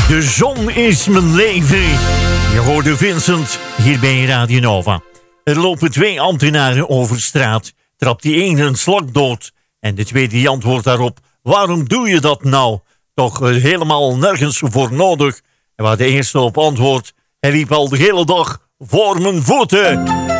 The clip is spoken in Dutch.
De zon is mijn leven. Je hoorde Vincent hier bij Radio Nova. Er lopen 2 ambtenaren over straat. Trapt die ene een slak dood. En de tweede die antwoordt daarop: waarom doe je dat nou? Toch helemaal nergens voor nodig. En waar de eerste op antwoordt: hij liep al de hele dag voor mijn voeten.